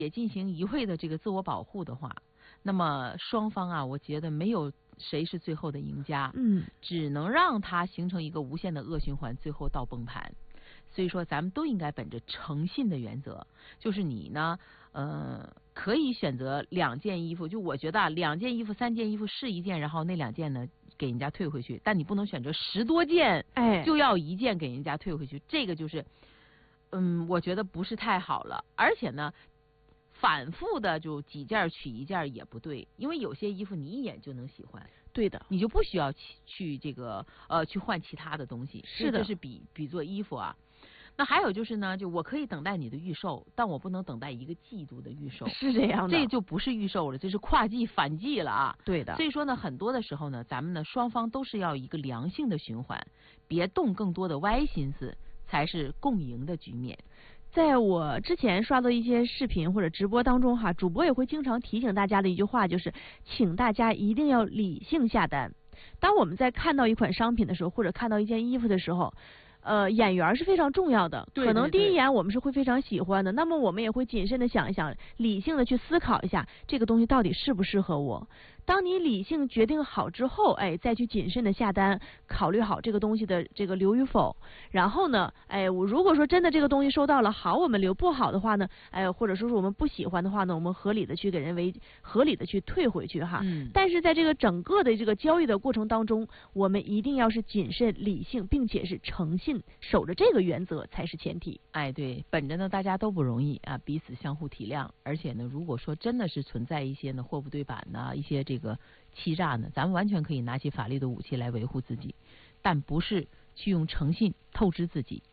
也进行一味的这个自我保护的话，那么双方啊，我觉得没有谁是最后的赢家，只能让它形成一个无限的恶循环，最后到崩盘。所以说，咱们都应该本着诚信的原则，就是你呢，可以选择2件衣服，就我觉得2件衣服、3件衣服试1件，然后那2件呢给人家退回去，但你不能选择10多件，就要1件给人家退回去，这个就是，我觉得不是太好了，而且呢。反复的就几件取1件也不对，因为有些衣服你一眼就能喜欢， 对的， 你就不需要去这个去换其他的东西。 是的， 这是比作衣服啊。那还有就是呢，就我可以等待你的预售，但我不能等待1个季度的预售， 是这样的， 这就不是预售了，这是跨季反季了啊。 对的。 所以说呢，很多的时候呢，咱们呢双方都是要一个良性的循环，别动更多的歪心思，才是共赢的局面。 在我之前刷到一些视频或者直播当中哈，主播也会经常提醒大家的一句话就是，请大家一定要理性下单。当我们在看到一款商品的时候，或者看到一件衣服的时候，眼缘是非常重要的。 对， 可能第一眼我们是会非常喜欢的，那么我们也会谨慎的想一想，理性的去思考一下这个东西到底适不适合我。当你理性决定好之后，再去谨慎的下单，考虑好这个东西的这个留与否。然后呢，我如果说真的这个东西收到了好，我们留；不好的话呢，或者说是我们不喜欢的话呢，我们合理的去给人合理的去退回去哈。但是在这个整个的这个交易的过程当中，我们一定要是谨慎理性，并且是诚信，守着这个原则才是前提。 对，本着呢大家都不容易啊，彼此相互体谅。而且呢，如果说真的是存在一些呢货不对版呢，一些这个欺诈呢，咱们完全可以拿起法律的武器来维护自己，但不是去用诚信透支自己。